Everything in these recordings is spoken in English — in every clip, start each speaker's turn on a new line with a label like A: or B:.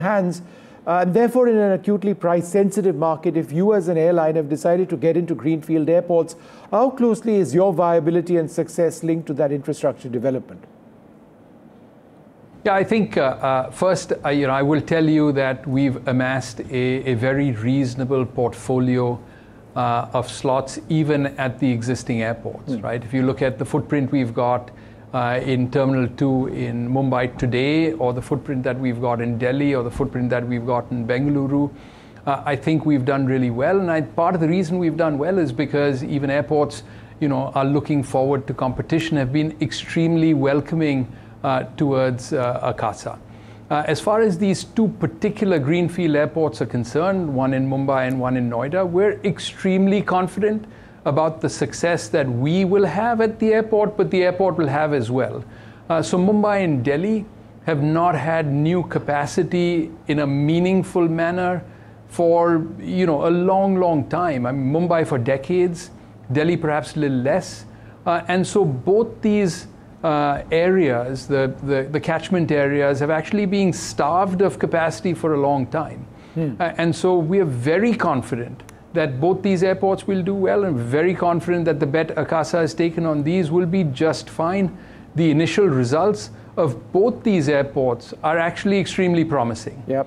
A: hands. And therefore, in an acutely price-sensitive market, if you as an airline have decided to get into greenfield airports, how closely is your viability and success linked to that infrastructure development?
B: Yeah, I think first, I will tell you that we've amassed a very reasonable portfolio of slots, even at the existing airports, right? If you look at the footprint we've got in Terminal 2 in Mumbai today, or the footprint that we've got in Delhi, or the footprint that we've got in Bengaluru, I think we've done really well. And part of the reason we've done well is because even airports, are looking forward to competition, have been extremely welcoming towards Akasa. As far as these two particular greenfield airports are concerned, one in Mumbai and one in Noida, we're extremely confident about the success that we will have at the airport, but the airport will have as well. So Mumbai and Delhi have not had new capacity in a meaningful manner for a long time. I mean, Mumbai for decades, Delhi perhaps a little less. And so both these areas, the catchment areas, have actually been starved of capacity for a long time. And so we are very confident that both these airports will do well, and very confident that the bet Akasa has taken on these will be just fine. The initial results of both these airports are actually extremely promising.
A: Yep.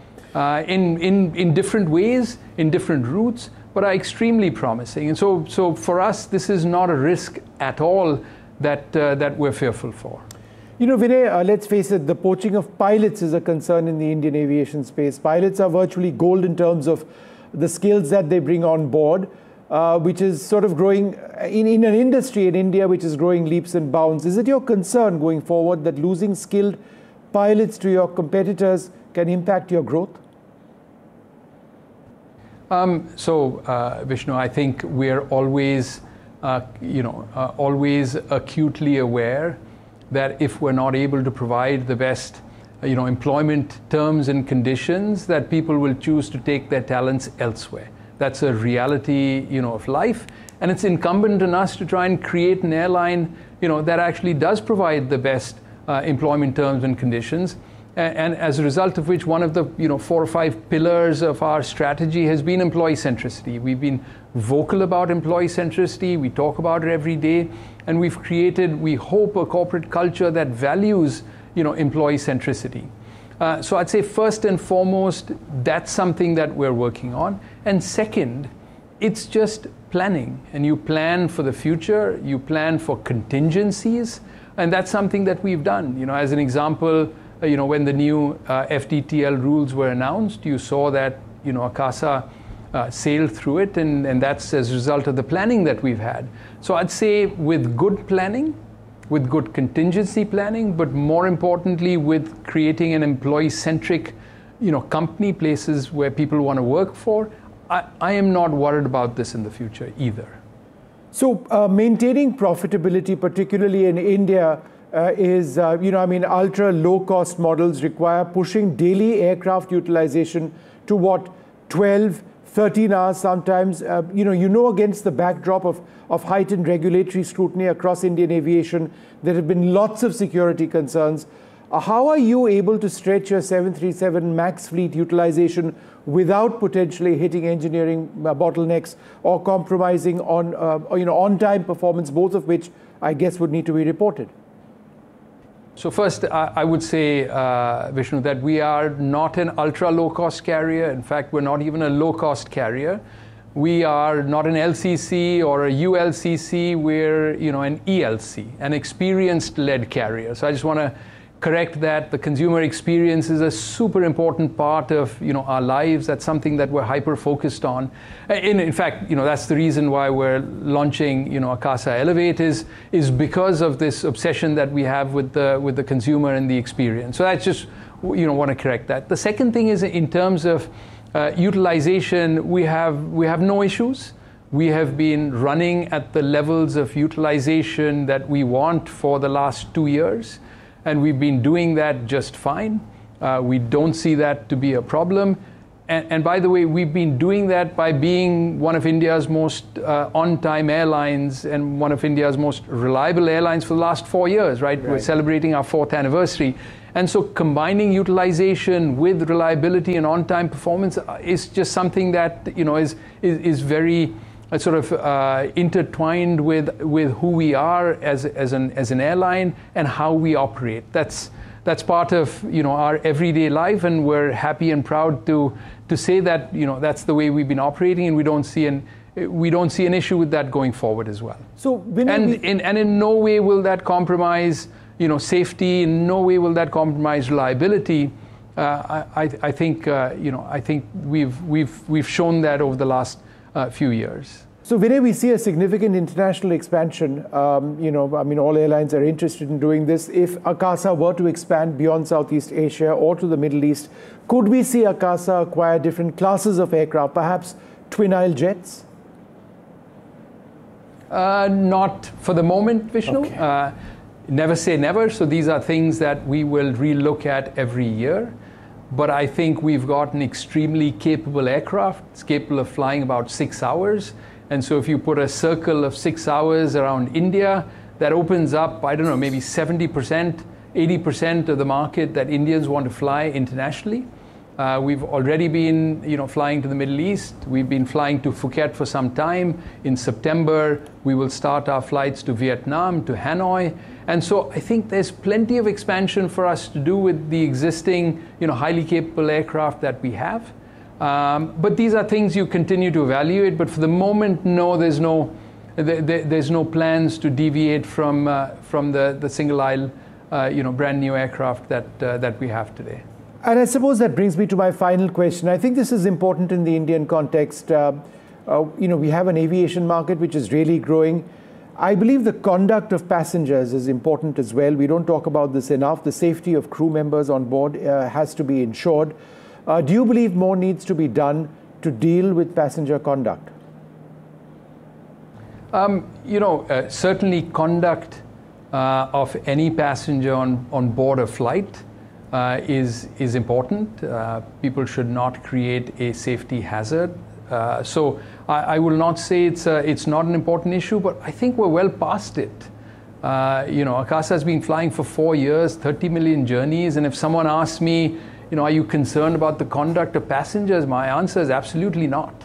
B: In different ways, in different routes, but are extremely promising. And so for us, this is not a risk at all that we're fearful for.
A: Vinay, let's face it, the poaching of pilots is a concern in the Indian aviation space. Pilots are virtually gold in terms of the skills that they bring on board, which is sort of growing in an industry in India which is growing leaps and bounds. Is it your concern going forward that losing skilled pilots to your competitors can impact your growth?
B: Vishnu, I think we're always, always acutely aware that if we're not able to provide the best employment terms and conditions, that people will choose to take their talents elsewhere. That's a reality, of life, and it's incumbent on us to try and create an airline, that actually does provide the best employment terms and conditions. And as a result of which, one of the 4 or 5 pillars of our strategy has been employee centricity. We've been vocal about employee centricity. We talk about it every day, and we've created, we hope, a corporate culture that values employee centricity. So I'd say first and foremost, that's something that we're working on. And second, it's just planning. And you plan for the future, you plan for contingencies, and that's something that we've done. As an example, when the new FDTL rules were announced, you saw that Akasa sailed through it, and that's as a result of the planning that we've had. So I'd say with good planning, with good contingency planning, but more importantly, with creating an employee-centric, company, places where people want to work for, I am not worried about this in the future either.
A: So maintaining profitability, particularly in India, is, ultra low-cost models require pushing daily aircraft utilization to what, 12, 13 hours sometimes, against the backdrop of heightened regulatory scrutiny across Indian aviation. There have been lots of security concerns. How are you able to stretch your 737 MAX fleet utilization without potentially hitting engineering bottlenecks or compromising on, on-time performance, both of which I guess would need to be reported?
B: So first, I would say, Vishnu, that we are not an ultra low-cost carrier. In fact, we're not even a low-cost carrier. We are not an LCC or a ULCC. We're, an ELC, an experienced-led carrier. So I just want to correct that. The consumer experience is a super important part of, our lives. That's something that we're hyper-focused on. In fact, that's the reason why we're launching, Akasa Elevate is because of this obsession that we have with the consumer and the experience. So that's just, want to correct that. The second thing is in terms of utilization, we have no issues. We have been running at the levels of utilization that we want for the last 2 years. And we've been doing that just fine. We don't see that to be a problem. And by the way, we've been doing that by being one of India's most on-time airlines and one of India's most reliable airlines for the last 4 years, right? We're celebrating our 4th anniversary. And so combining utilization with reliability and on-time performance is just something that is very sort of intertwined with who we are as an airline and how we operate. That's part of our everyday life, and we're happy and proud to say that that's the way we've been operating, and we don't see an issue with that going forward as well.
A: So
B: in no way will that compromise safety. In no way will that compromise reliability. I think we've shown that over the last few years.
A: So Vinay, we see a significant international expansion. All airlines are interested in doing this. If Akasa were to expand beyond Southeast Asia or to the Middle East, could we see Akasa acquire different classes of aircraft, perhaps twin-aisle jets?
B: Not for the moment, Vishnu.
A: Okay.
B: Never say never. So these are things that we will relook at every year. But I think we've got an extremely capable aircraft. It's capable of flying about 6 hours. And so if you put a circle of 6 hours around India, that opens up, I don't know, maybe 70%, 80% of the market that Indians want to fly internationally. We've already been flying to the Middle East. We've been flying to Phuket for some time. In September, we will start our flights to Vietnam, to Hanoi. And so I think there's plenty of expansion for us to do with the existing highly capable aircraft that we have. But these are things you continue to evaluate. But for the moment, no, there's no plans to deviate from the single aisle, brand new aircraft that we have today.
A: And I suppose that brings me to my final question. I think this is important in the Indian context. We have an aviation market which is really growing. I believe the conduct of passengers is important as well. We don't talk about this enough. The safety of crew members on board has to be ensured. Do you believe more needs to be done to deal with passenger conduct?
B: Certainly conduct of any passenger on board a flight is important. People should not create a safety hazard. So I will not say it's not an important issue, but I think we're well past it. Akasa has been flying for 4 years, 30 million journeys, and if someone asks me, are you concerned about the conduct of passengers? My answer is absolutely not.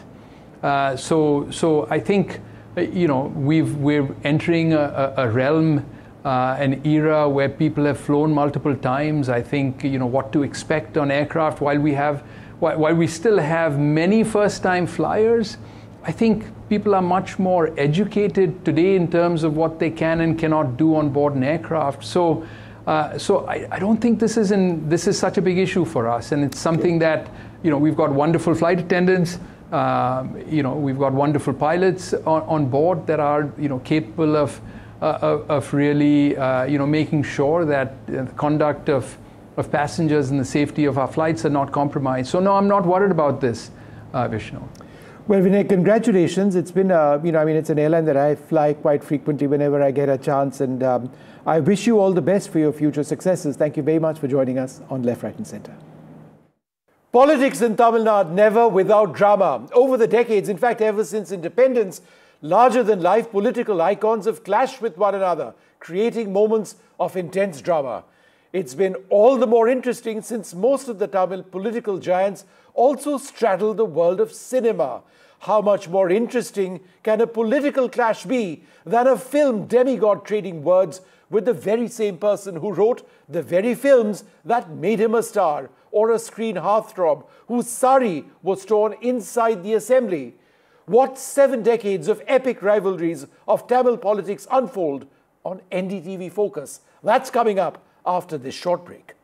B: So I think we're entering a realm, an era where people have flown multiple times. I think what to expect on aircraft while we still have many first-time flyers. I think people are much more educated today in terms of what they can and cannot do on board an aircraft. So I don't think this is such a big issue for us, and it's something that we've got wonderful flight attendants. We've got wonderful pilots on board that are capable of really making sure that the conduct of passengers and the safety of our flights are not compromised. So no, I'm not worried about this, Vishnu.
A: Well, Vinay, congratulations. It's been, it's an airline that I fly quite frequently whenever I get a chance, and I wish you all the best for your future successes. Thank you very much for joining us on Left, Right and Centre. Politics in Tamil Nadu, never without drama. Over the decades, in fact, ever since independence, larger-than-life political icons have clashed with one another, creating moments of intense drama. It's been all the more interesting since most of the Tamil political giants also straddle the world of cinema. How much more interesting can a political clash be than a film demigod trading words with the very same person who wrote the very films that made him a star, or a screen heartthrob whose sari was torn inside the assembly? What 7 decades of epic rivalries of Tamil politics unfold on NDTV Focus? That's coming up after this short break.